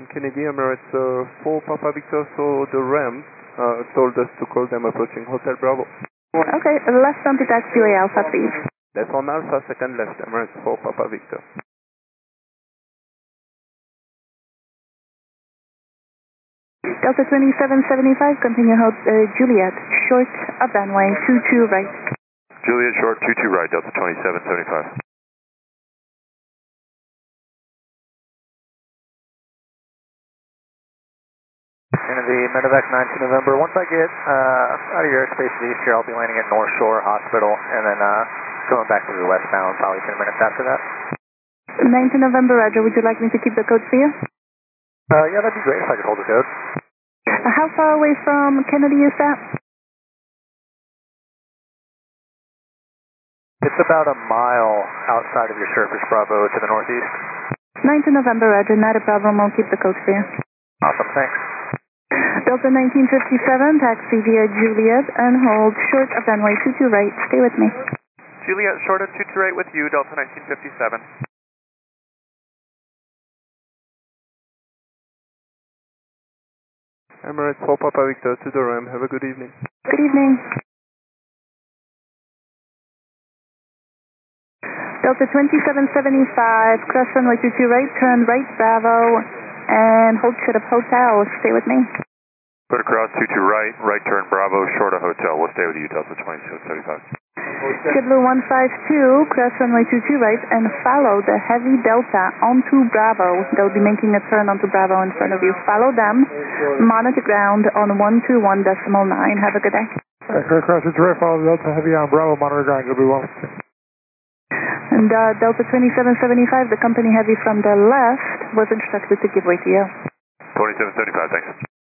Kennedy, Emirates 4 Papa Victor, so the RAM told us to call them approaching Hotel Bravo. Okay, left on to taxiway Alpha, please. Left on Alpha, second left, Emirates 4 Papa Victor. Delta 2775, continue hold Juliet, short of runway 22 right. Juliet short 22 right, Delta 2775. Kennedy, Medevac 19 November. Once I get out of your airspace east here, I'll be landing at North Shore Hospital and then going back to the westbound probably 10 minutes after that. 19 November, Roger. Would you like me to keep the code for you? Yeah, that'd be great if I could hold the code. How far away from Kennedy is that? It's about a mile outside of your surface Bravo to the northeast. 19 November, Roger. Not a problem. I'll keep the code for you. Awesome, thanks. Delta 1957, taxi via Juliet and hold short of runway 22 right. Stay with me. Juliet short of 22 right with you, Delta 1957. Emirates 4 Papa Victor to the RAM. Have a good evening. Good evening. Delta 2775, cross runway 22 right, turn right Bravo, and hold short of Hotel. Stay with me. Put across 22 right, right turn Bravo, short of Hotel. We'll stay with you, Delta 2775. JetBlue 152, cross runway 22 right, and follow the heavy Delta onto Bravo. They'll be making a turn onto Bravo in front of you. Follow them, monitor ground on 121.9. Have a good day. Cross 22 right, follow Delta heavy on Bravo, monitor ground, JetBlue 152. And Delta 2775, the company heavy from the left, was instructed to give way to you. 2775, thanks.